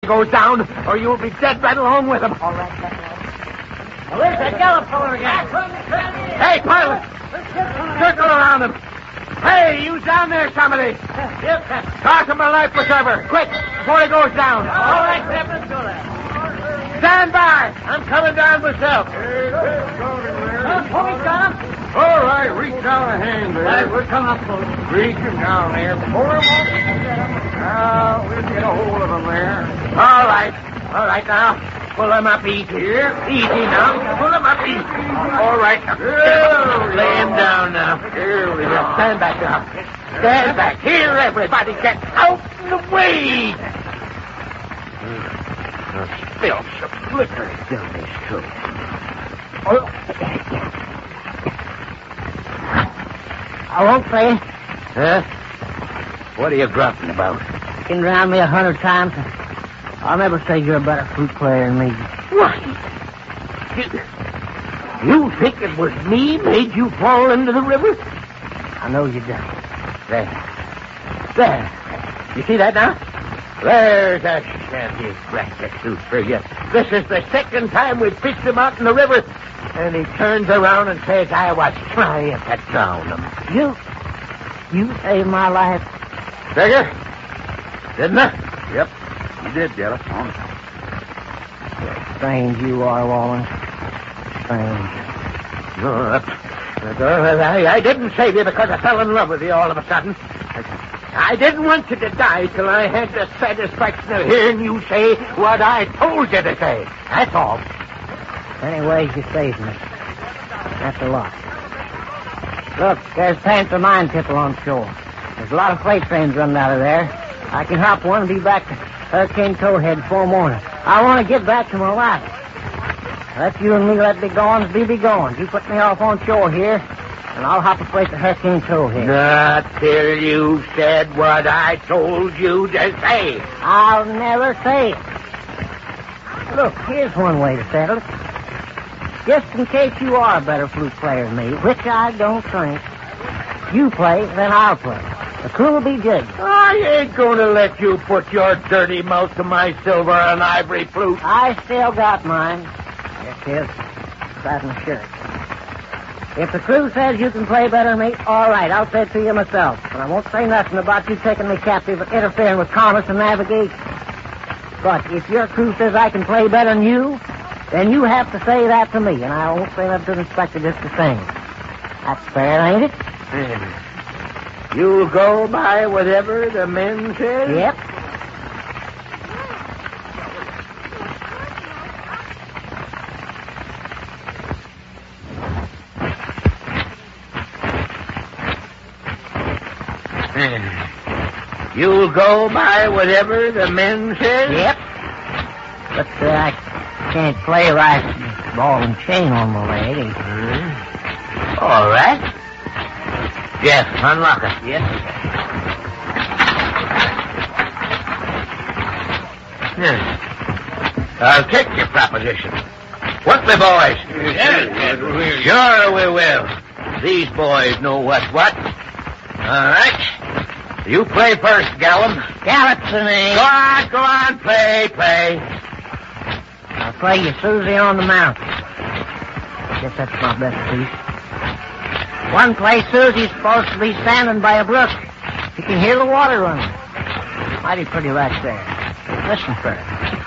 goes down, or you'll be dead right along with him. All right, Now, where's that Gallup feller again? Hey, pilot! Circle around him. Hey, you down there, somebody. Yes, Captain. Toss him a life preserver. Quick, before he goes down. All right, Captain, let's go there. Stand by. I'm coming down myself. Tommy's got him. All right, reach down a hand there. Right, we're coming up close. Reach him down there. Pull him up. Now, we'll get a hold of him there. All right now. Pull him up easy. Here. Easy now. Pull him up easy. All right. Now. Lay him down now. Here we go. Stand back now. Stand back. Here, everybody. Get out of the way. Spill some liquor down his throat. Oh. I won't play. Huh? What are you grumping about? You can drown me 100 times. I'll never say you're a better flute player than me. What? You think it was me made you fall into the river? I know you did. There. You see that now? There's a shanty bracket suit for you. This is the second time we've fished him out in the river. And he turns around and says I was trying to drown him. You saved my life. Figure? Didn't I? Yep, you did, Gallup. Strange you are, Wallen. Strange. No, I didn't save you because I fell in love with you all of a sudden. I didn't want you to die till I had the satisfaction of hearing you say what I told you to say. That's all. Anyways, you saved me. That's a lot. Look, there's Panther Mine Tipple on shore. There's a lot of freight trains running out of there. I can hop one and be back to Hurricane Towhead before morning. I want to get back to my wife. Let you and me let be gone, be gone. You put me off on shore here, and I'll hop a freight to Hurricane Towhead. Not till you said what I told you to say. I'll never say it. Look, here's one way to settle it. Just in case you are a better flute player than me, which I don't think, you play, then I'll play. The crew will be judged. I ain't going to let you put your dirty mouth to my silver and ivory flute. I still got mine. Yes, yes. Inside my shirt. If the crew says you can play better than me, all right, I'll say it to you myself. But I won't say nothing about you taking me captive and interfering with commerce and navigation. But if your crew says I can play better than you, then you have to say that to me, and I won't say that to the inspector just the same. That's fair, ain't it? You'll go by whatever the men say? Yep. You'll go by whatever the men say? Yep. But I can't play right with ball and chain on my leg. All right. Yes, unlock it. Yes. I'll take your proposition. What, my boys? Yes. Sure we will. These boys know what's what. All right. You play first, Gallum. Gallup's the name. Go on, play. I'll play you Susie on the Mountain. I guess that's my best piece. One place Susie's supposed to be standing by a brook. You can hear the water running. Mighty pretty right there. Listen first.